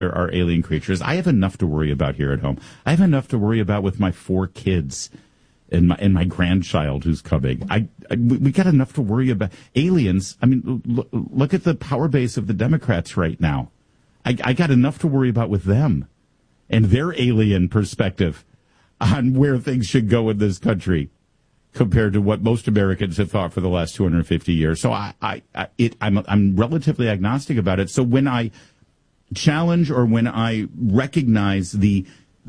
there are alien creatures. I have enough to worry about here at home. I have enough to worry about with my 4 kids and my grandchild who's coming. We got enough to worry about. Aliens, I mean, look at the power base of the Democrats right now. I got enough to worry about with them and their alien perspective on where things should go in this country compared to what most Americans have thought for the last 250 years. So I'm relatively agnostic about it. So when I challenge or when I recognize the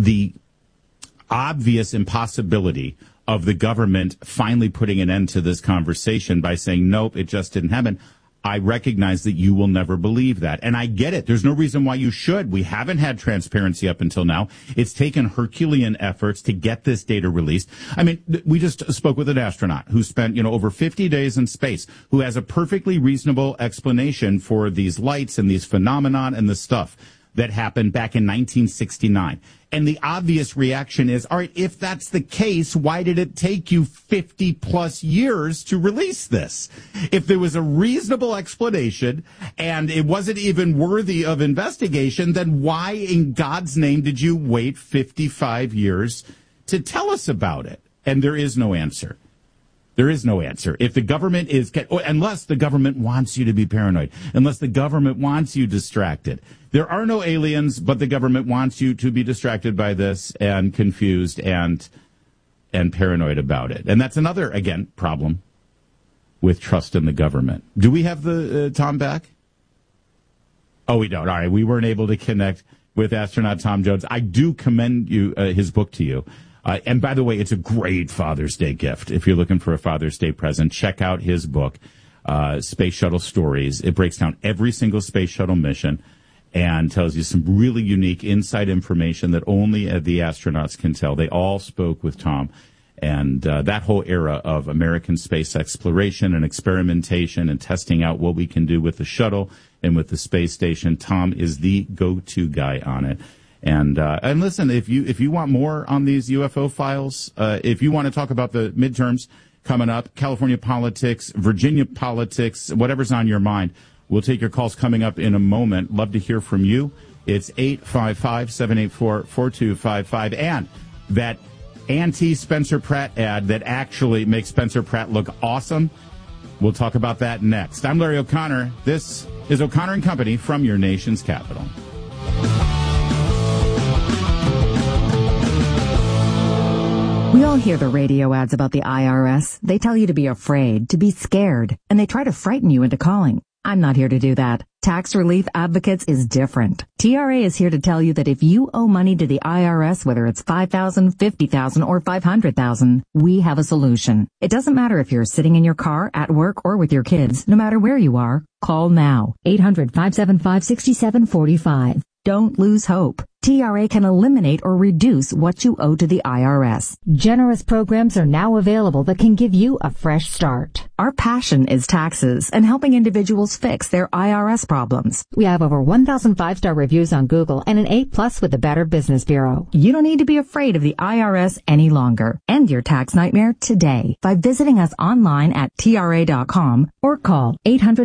obvious impossibility of the government finally putting an end to this conversation by saying, nope, it just didn't happen, I recognize that you will never believe that. And I get it. There's no reason why you should. We haven't had transparency up until now. It's taken Herculean efforts to get this data released. I mean, we just spoke with an astronaut who spent, over 50 days in space, who has a perfectly reasonable explanation for these lights and these phenomenon and the stuff that happened back in 1969. And the obvious reaction is, all right, if that's the case, why did it take you 50 plus years to release this? If there was a reasonable explanation and it wasn't even worthy of investigation, then why in God's name did you wait 55 years to tell us about it? And there is no answer. There is no answer. If the government unless the government wants you to be paranoid, unless the government wants you distracted. There are no aliens, but the government wants you to be distracted by this and confused and paranoid about it. And that's another, again, problem with trust in the government. Do we have the Tom back? Oh, we don't. All right. We weren't able to connect with astronaut Tom Jones. I do commend you his book to you. And by the way, it's a great Father's Day gift. If you're looking for a Father's Day present, check out his book, Space Shuttle Stories. It breaks down every single space shuttle mission and tells you some really unique inside information that only the astronauts can tell. They all spoke with Tom. And that whole era of American space exploration and experimentation and testing out what we can do with the shuttle and with the space station, Tom is the go-to guy on it. And listen, if you want more on these UFO files, if you want to talk about the midterms coming up, California politics, Virginia politics, whatever's on your mind, we'll take your calls coming up in a moment. Love to hear from you. It's 855-784-4255. And that anti-Spencer Pratt ad that actually makes Spencer Pratt look awesome. We'll talk about that next. I'm Larry O'Connor. This is O'Connor and Company from your nation's capital. We all hear the radio ads about the IRS. They tell you to be afraid, to be scared, and they try to frighten you into calling. I'm not here to do that. Tax Relief Advocates is different. TRA is here to tell you that if you owe money to the IRS, whether it's $5,000, $50,000, or $500,000, we have a solution. It doesn't matter if you're sitting in your car, at work, or with your kids. No matter where you are, call now. 800-575-6745. Don't lose hope. TRA can eliminate or reduce what you owe to the IRS. Generous programs are now available that can give you a fresh start. Our passion is taxes and helping individuals fix their IRS problems. We have over 1,000 5-star reviews on Google and an 8+ with the Better Business Bureau. You don't need to be afraid of the IRS any longer. End your tax nightmare today by visiting us online at TRA.com or call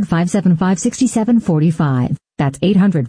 800-575-6745. That's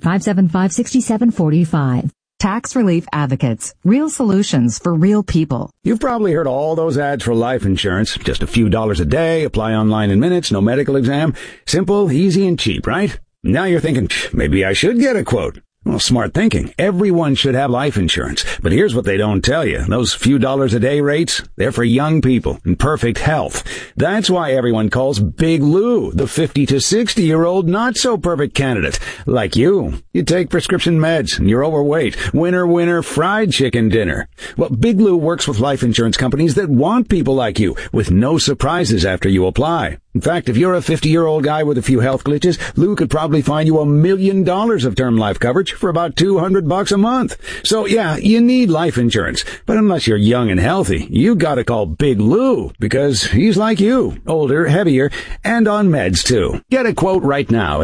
800-575-6745. Tax Relief Advocates. Real solutions for real people. You've probably heard all those ads for life insurance. Just a few dollars a day, apply online in minutes, no medical exam. Simple, easy, and cheap, right? Now you're thinking, maybe I should get a quote. Well, smart thinking. Everyone should have life insurance. But here's what they don't tell you. Those few dollars a day rates, they're for young people in perfect health. That's why everyone calls Big Lou the 50 to 60-year-old not-so-perfect candidate. Like you. You take prescription meds and you're overweight. Winner, fried chicken dinner. Well, Big Lou works with life insurance companies that want people like you with no surprises after you apply. In fact, if you're a 50-year-old guy with a few health glitches, Lou could probably find you $1 million of term life coverage for about $200 a month. So yeah, you need life insurance. But unless you're young and healthy, you gotta call Big Lou because he's like you, older, heavier, and on meds too. Get a quote right now at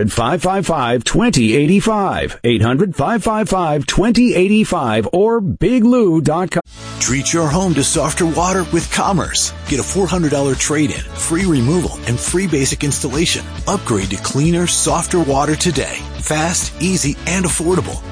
800-555-2085. 800-555-2085 or biglou.com. Treat your home to softer water with Commerce. Get a $400 trade-in, free removal removal, and free basic installation. Upgrade to cleaner, softer water today. Fast, easy, and affordable.